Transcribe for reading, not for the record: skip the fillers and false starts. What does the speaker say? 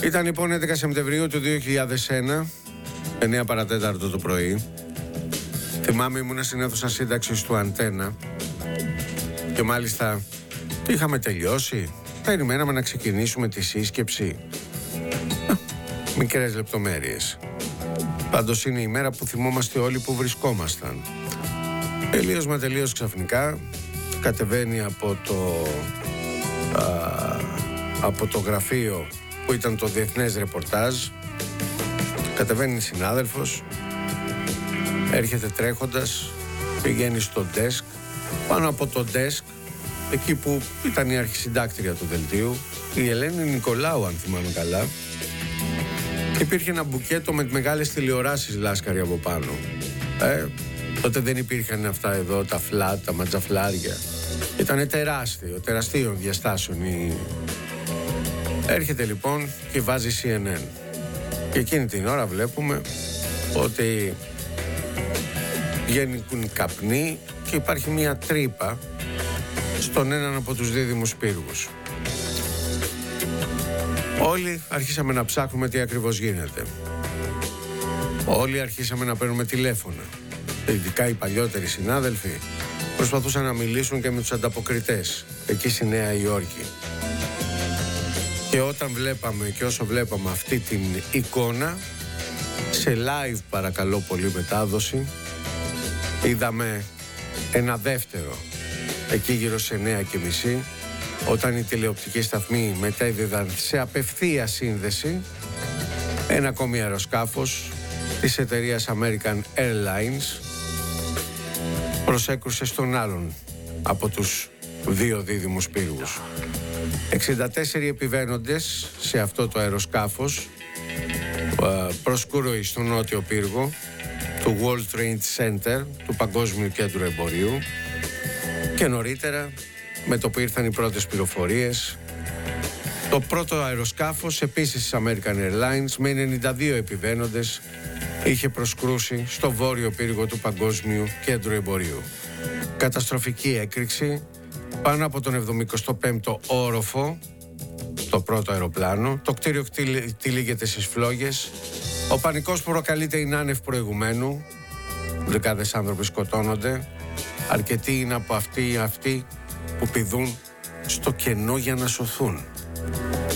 Ήταν λοιπόν 11 Σεπτεμβρίου του 2001, 9 παρατέταρτο το πρωί. Θυμάμαι ήμουνα στην αίθουσα σύνταξης του Αντένα και μάλιστα είχαμε τελειώσει. Περιμέναμε να ξεκινήσουμε τη σύσκεψη. Μικρές λεπτομέρειες. Πάντως είναι η μέρα που θυμόμαστε όλοι που βρισκόμασταν. Τελείως μα τελείως ξαφνικά κατεβαίνει από το γραφείο που ήταν το διεθνές ρεπορτάζ. Κατεβαίνει συνάδελφος, έρχεται τρέχοντας, πηγαίνει στο desk. Πάνω από το desk, εκεί που ήταν η αρχισυντάκτρια του δελτίου, η Ελένη Νικολάου, αν θυμάμαι καλά, υπήρχε ένα μπουκέτο με μεγάλες τηλεοράσεις λάσκαροι από πάνω. Τότε δεν υπήρχαν αυτά εδώ, τα φλατ, τα ματζαφλάρια. Ήτανε τεραστίων διαστάσεων. Έρχεται λοιπόν και βάζει CNN. Και εκείνη την ώρα βλέπουμε ότι βγαίνουν καπνοί και υπάρχει μια τρύπα στον έναν από τους δίδυμους πύργους. Όλοι αρχίσαμε να ψάχνουμε τι ακριβώς γίνεται. Όλοι αρχίσαμε να παίρνουμε τηλέφωνα. Ειδικά οι παλιότεροι συνάδελφοι προσπαθούσαν να μιλήσουν και με τους ανταποκριτές εκεί στη Νέα Υόρκη. Και όταν βλέπαμε και όσο βλέπαμε αυτή την εικόνα, σε live παρακαλώ πολύ μετάδοση, είδαμε ένα δεύτερο εκεί γύρω σε 9:30, όταν οι τηλεοπτικοί σταθμοί μετέδιδαν σε απευθεία σύνδεση ένα ακόμη αεροσκάφος της εταιρείας American Airlines προσέκρουσε στον άλλον από τους δύο δίδυμους πύργους. 64 επιβαίνοντες σε αυτό το αεροσκάφος προσκούρωει στον νότιο πύργο του World Trade Center, του Παγκόσμιου Κέντρου Εμπορίου, και νωρίτερα, με το που ήρθαν οι πρώτες πληροφορίες, το πρώτο αεροσκάφος επίσης της American Airlines με 92 επιβαίνοντες είχε προσκρούσει στο βόρειο πύργο του Παγκόσμιου Κέντρου Εμπορίου. Καταστροφική έκρηξη πάνω από τον 75ο όροφο, το πρώτο αεροπλάνο. Το κτίριο τυλίγεται στις φλόγες. Ο πανικός που προκαλείται είναι άνευ προηγουμένου. Δεκάδες άνθρωποι σκοτώνονται. Αρκετοί είναι από αυτοί που πηδούν στο κενό για να σωθούν.